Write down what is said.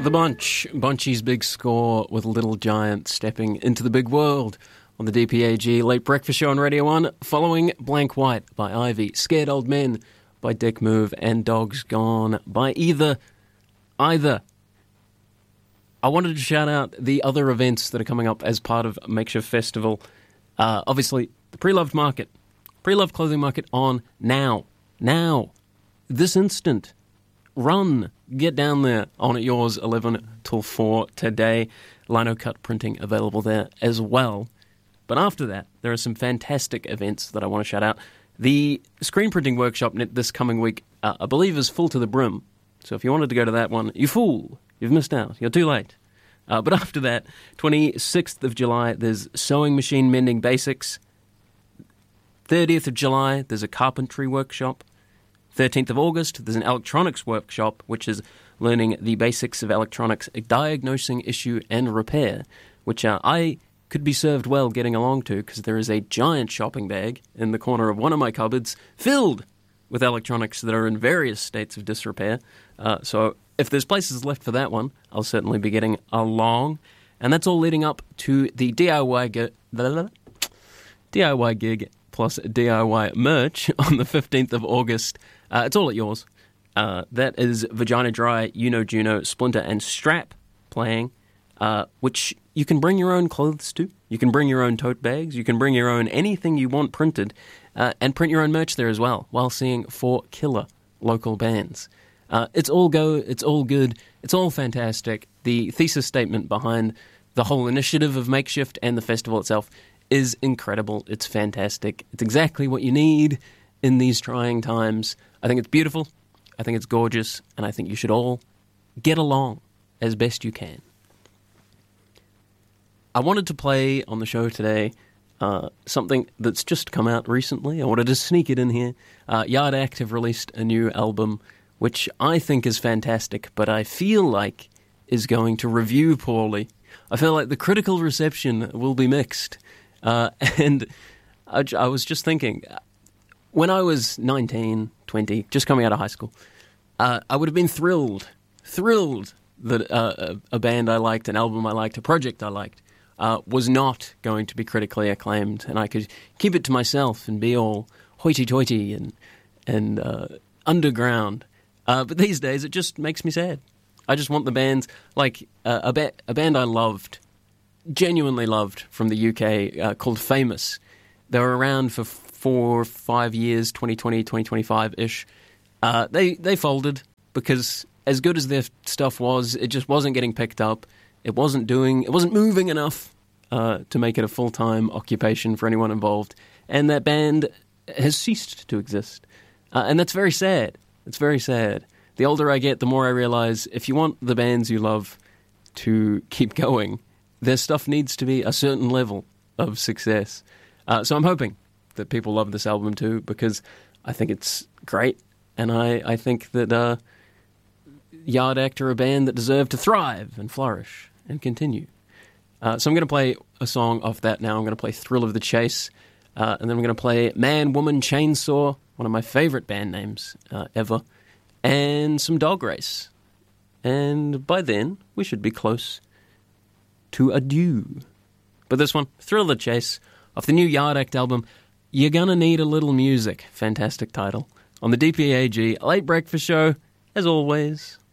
The Bunch, Bunchy's Big Score with Little Giant stepping into the big world on the DPAG Late Breakfast Show on Radio 1, following Blank White by Ivy, Scared Old Men by Dick Move, and Dogs Gone by Either. I wanted to shout out the other events that are coming up as part of Makeshift Festival. Obviously, the Pre-Loved Market, Pre-Loved Clothing Market on now, this instant. Run, get down there on At Yours 11 till 4 today. Lino cut printing available there as well. But after that, there are some fantastic events that I want to shout out. The screen printing workshop this coming week, I believe, is full to the brim. So if you wanted to go to that one, you fool. You've missed out. You're too late. But after that, 26th of July, there's Sewing Machine Mending Basics. 30th of July, there's a carpentry workshop. 13th of August, there's an electronics workshop, which is learning the basics of electronics, diagnosing issue and repair, which I could be served well getting along to, because there is a giant shopping bag in the corner of one of my cupboards filled with electronics that are in various states of disrepair. So if there's places left for that one, I'll certainly be getting along. And that's all leading up to the DIY gig plus DIY merch on the 15th of August. It's all at yours. That is Vagina Dry, Juno, Splinter, and Strap playing, which you can bring your own clothes to. You can bring your own tote bags. You can bring your own anything you want printed, and print your own merch there as well, while seeing 4 killer local bands. It's all go, it's all good, it's all fantastic. The thesis statement behind the whole initiative of Makeshift and the festival itself is incredible. It's fantastic. It's exactly what you need in these trying times. I think it's beautiful, I think it's gorgeous, and I think you should all get along as best you can. I wanted to play on the show today something that's just come out recently. I wanted to sneak it in here. Yard Act have released a new album, which I think is fantastic, but I feel like is going to review poorly. I feel like the critical reception will be mixed. And I was just thinking, when I was 19, 20, just coming out of high school, I would have been thrilled that a band I liked, an album I liked, a project I liked, was not going to be critically acclaimed, and I could keep it to myself and be all hoity-toity and underground. But these days, it just makes me sad. I just want the bands, like a band I loved, genuinely loved, from the UK, called Famous. They were around for 4 or 5 years, 2020, 2025-ish. They folded because as good as their stuff was, it just wasn't getting picked up. It wasn't moving enough to make it a full-time occupation for anyone involved. And that band has ceased to exist. And that's very sad. It's very sad. The older I get, the more I realize if you want the bands you love to keep going, their stuff needs to be a certain level of success. So I'm hoping that people love this album too, because I think it's great. And I think that Yard Act are a band that deserve to thrive and flourish and continue. So I'm going to play a song off that now. I'm going to play Thrill of the Chase. And then I'm going to play Man, Woman, Chainsaw, one of my favorite band names ever, and some Dog Race. And by then, we should be close to adieu. But this one, Thrill of the Chase, off the new Yard Act album, You're Gonna Need a Little Music. Fantastic title. On the DPAG Late Breakfast Show, as always.